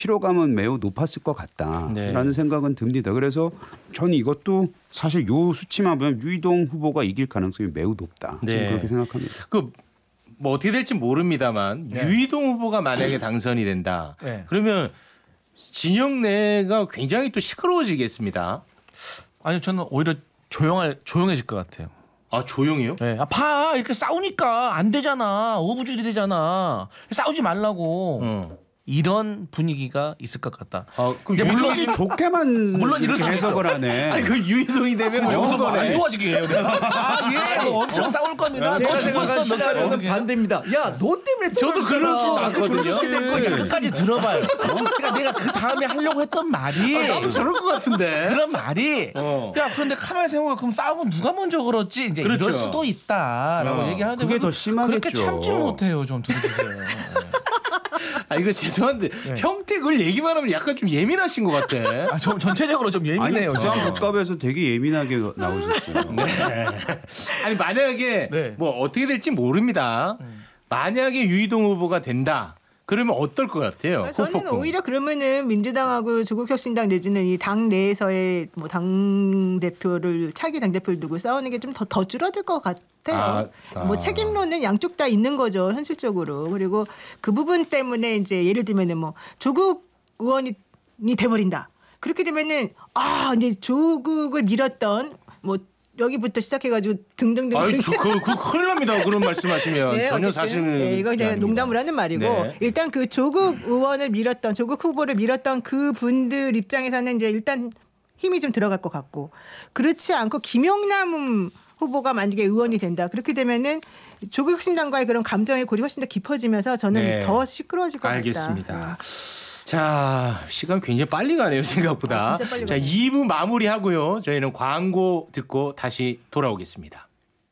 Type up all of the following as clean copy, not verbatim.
피로감은 매우 높았을 것 같다라는 네. 생각은 듭니다. 그래서 저는 이것도 사실 요 수치만 보면 유이동 후보가 이길 가능성이 매우 높다. 네. 저는 그렇게 생각합니다. 뭐 어떻게 될지 모릅니다만 네. 유이동 후보가 만약에 당선이 된다. 네. 그러면 진영 내가 굉장히 또 시끄러워지겠습니다. 아니 저는 오히려 조용해질 것 같아요. 아 조용해요? 네. 봐 이렇게 싸우니까 안 되잖아. 오부주의 되잖아. 싸우지 말라고. 이런 분위기가 있을 것 같다. 아, 그럼 이게 물론 물론 좋게만 물론 이럴 이렇게 수도 해석을 하네. 아니 그 유이동이 되면 여기서 좋은 안 거네. 도와주게 해요. 예, 엄청 싸울 겁니다. 제가 너 생각한 죽었어, 시나리오는 반대입니다. 야, 너 때문에 저도 그렇게 될 거죠. 끝까지 들어봐요. 그러니까 내가 그 다음에 하려고 했던 말이 나도 저럴 것 같은데. 그런 말이 어. 야 그런데 가만히 생각해 그럼 싸우면 누가 먼저 그렇지 이제 그렇죠. 이럴 수도 있다라고 얘기하는데 그게 더 심하겠죠. 그렇게 참지를 못해요. 좀 들어주세요. 아 이거 죄송한데 형태 그걸 얘기만 하면 약간 좀 예민하신 것 같아. 좀 전체적으로 좀 아니 예민해요. 부산 지금. 국갑에서 되게 예민하게 나오셨어요. 아니 만약에 네. 뭐 어떻게 될지 모릅니다. 만약에 유이동 후보가 된다. 그러면 어떨 것 같아요? 저는 후폭풍. 오히려 그러면은 민주당하고 조국혁신당 내지는 이 당 내에서의 뭐 당 대표를 차기 당 대표를 두고 싸우는 게 좀 더 줄어들 것 같아요. 뭐 책임론은 양쪽 다 있는 거죠 현실적으로. 그리고 그 부분 때문에 이제 예를 들면은 뭐 조국 의원이 돼버린다. 그렇게 되면은 이제 조국을 밀었던 뭐 여기부터 시작해가지고 등등등. 아이 그 큰일 납니다. 그런 말씀하시면 네, 전혀 어쨌든, 사실은 네, 이거 그냥 농담을 하는 말이고 네. 일단 그 조국 의원을 밀었던 조국 후보를 밀었던 그 분들 입장에서는 이제 일단 힘이 좀 들어갈 것 같고 그렇지 않고 김용남 후보가 만약에 의원이 된다 그렇게 되면은 조국혁신당과의 그런 감정의 골이 훨씬 더 깊어지면서 저는 네. 더 시끄러워질 것 알겠습니다. 같다. 자, 시간 굉장히 빨리 가네요, 생각보다. 진짜 빨리 자, 가네요. 2부 마무리하고요. 저희는 광고 듣고 다시 돌아오겠습니다.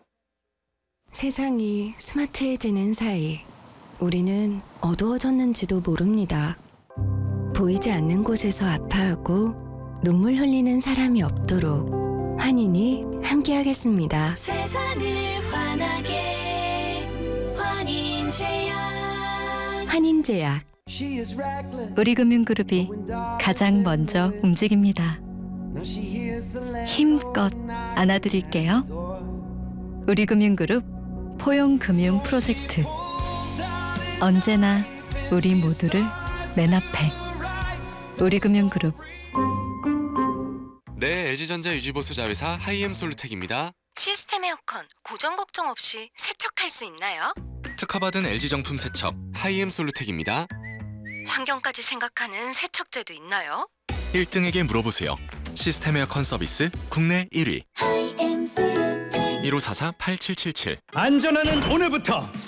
세상이 스마트해지는 사이 우리는 어두워졌는지도 모릅니다. 보이지 않는 곳에서 아파하고 눈물 흘리는 사람이 없도록 환인이 함께하겠습니다. 세상을 환하게 환인제약. 환인제약 우리금융그룹이 가장 먼저 움직입니다. 힘껏 안아드릴게요. 우리금융그룹 포용금융 프로젝트 언제나 우리 모두를 맨 앞에 우리금융그룹. 네, LG전자 유지보수 자회사 하이엠솔루텍입니다. 시스템 에어컨 고정 걱정 없이 세척할 수 있나요? 특허받은 LG정품 세척 하이엠솔루텍입니다. 환경까지 생각하는 세척제도 있나요? 1등에게 물어보세요. 시스템 에어컨 서비스 국내 1위. 1544-8777. 안전하는 오늘부터